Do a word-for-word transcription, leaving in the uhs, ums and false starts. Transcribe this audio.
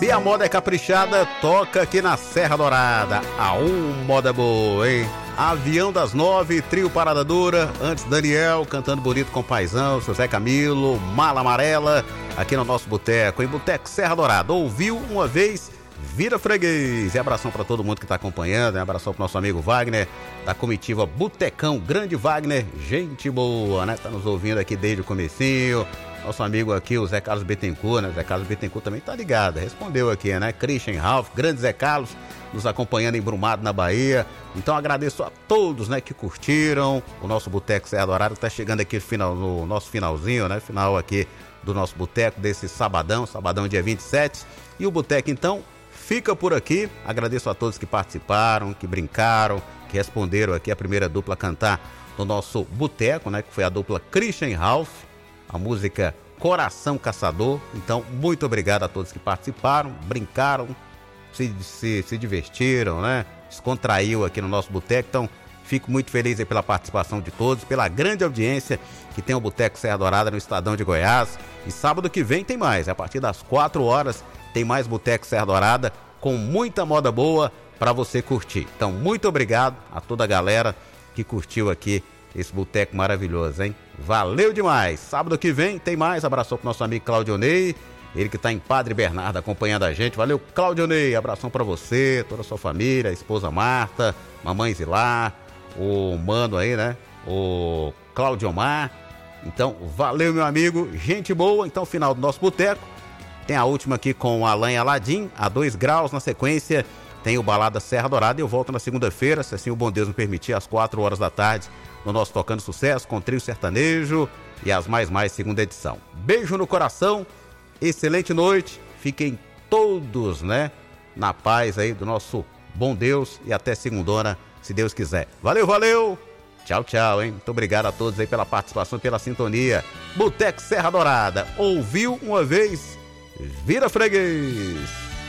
Se a moda é caprichada, toca aqui na Serra Dourada. A um moda boa, hein? Avião das Nove, trio Parada Dura, antes Daniel, cantando bonito com Paizão, seu Zé Camilo, Mala Amarela, aqui no nosso boteco, em Boteco Serra Dourada. Ouviu uma vez, vira freguês. E abração para todo mundo que tá acompanhando, né? Abração pro nosso amigo Wagner, da comitiva Botecão, grande Wagner, gente boa, né? Tá nos ouvindo aqui desde o comecinho. Nosso amigo aqui, o Zé Carlos Bittencourt, né? O Zé Carlos Bittencourt também tá ligado, respondeu aqui, né? Christian Ralph, grande Zé Carlos, nos acompanhando em Brumado, na Bahia. Então agradeço a todos, né, que curtiram o nosso Boteco Serra Dourada, que tá chegando aqui no, final, no nosso finalzinho, né? Final aqui do nosso boteco, desse sabadão, sabadão dia vinte e sete. E o boteco, então, fica por aqui. Agradeço a todos que participaram, que brincaram, que responderam aqui a primeira dupla a cantar no nosso boteco, né? Que foi a dupla Christian Ralph, a música Coração Caçador. Então, muito obrigado a todos que participaram, brincaram, se, se, se divertiram, né? Descontraiu aqui no nosso boteco. Então, fico muito feliz aí pela participação de todos, pela grande audiência que tem o Boteco Serra Dourada no Estadão de Goiás. E sábado que vem tem mais, a partir das quatro horas tem mais Boteco Serra Dourada com muita moda boa para você curtir. Então, muito obrigado a toda a galera que curtiu aqui esse boteco maravilhoso, hein? Valeu demais! Sábado que vem tem mais. Abração pro nosso amigo Claudio Ney, ele que tá em Padre Bernardo acompanhando a gente. Valeu, Claudio Ney! Abração pra você, toda a sua família, a esposa Marta, mamãe Zilá, o mano aí, né? O Claudio Omar. Então, valeu, meu amigo, gente boa. Então, final do nosso boteco. Tem a última aqui com o Alain Aladim, a dois graus. Na sequência, tem o Balada Serra Dourada. E eu volto na segunda-feira, se assim o bom Deus me permitir, às quatro horas da tarde, no nosso Tocando Sucesso, com trio sertanejo e as mais mais segunda edição. Beijo no coração, excelente noite, fiquem todos, né, na paz aí do nosso bom Deus e até segundona, se Deus quiser. Valeu, valeu, tchau, tchau, hein, muito obrigado a todos aí pela participação e pela sintonia. Boteco Serra Dourada, ouviu uma vez, vira freguês.